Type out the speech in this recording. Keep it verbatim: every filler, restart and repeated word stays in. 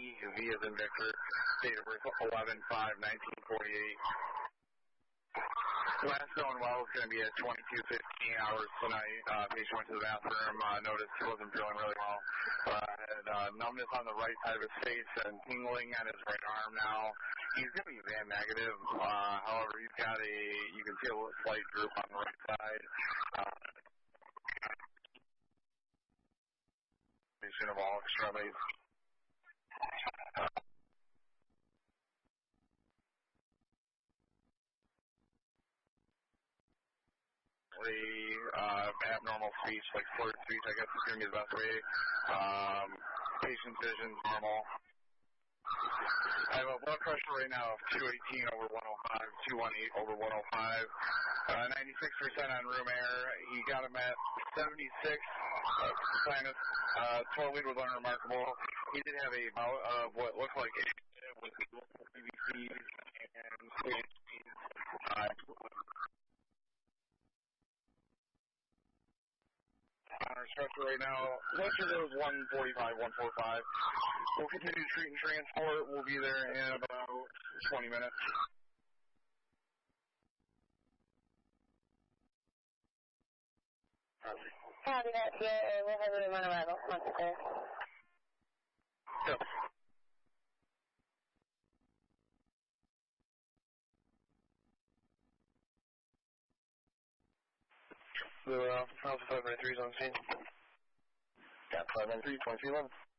V as in Victor, date of birth eleven five nineteen forty-eight. Last known well is going to be at twenty-two fifteen hours tonight. Uh, patient went to the bathroom, uh, noticed he wasn't feeling really well. Uh, had uh, numbness on the right side of his face and tingling on his right arm now. He's going to be V A N negative. Uh, however, he's got a, you can feel a slight droop on the right side. Uh, of all extremities. Uh, abnormal speech, like slurred speech, I guess is going to be the best way. Um, patient's vision's normal. I have a blood pressure right now of two eighteen over one oh five, two eighteen over one oh five, uh, ninety-six percent on room air. He got him at seventy-six. Uh, sinus, uh, twelve lead was unremarkable. He did have a bout of what looked like it was B B Cs and uh, on our structure right now. Pressure goes one forty-five, one forty-five. We'll continue to treat and transport. We'll be there in about twenty minutes. Copy that, yeah, we'll have it on arrival. Once it's there. Yep. The uh, Alpha five nine three is on scene. Got five nine three, twenty-three eleven.